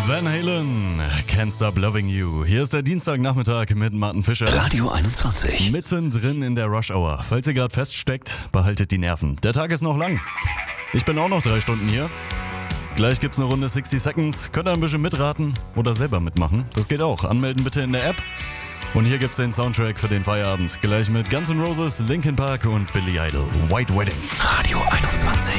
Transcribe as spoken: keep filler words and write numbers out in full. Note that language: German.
Van Halen, Can't Stop Loving You. Hier ist der Dienstagnachmittag mit Martin Fischer. Radio einundzwanzig. Mittendrin in der Rush Hour. Falls ihr gerade feststeckt, behaltet die Nerven. Der Tag ist noch lang. Ich bin auch noch drei Stunden hier. Gleich gibt's eine Runde sechzig Seconds. Könnt ihr ein bisschen mitraten oder selber mitmachen. Das geht auch. Anmelden bitte in der App. Und hier gibt's den Soundtrack für den Feierabend. Gleich mit Guns N' Roses, Linkin Park und Billy Idol. White Wedding. Radio einundzwanzig.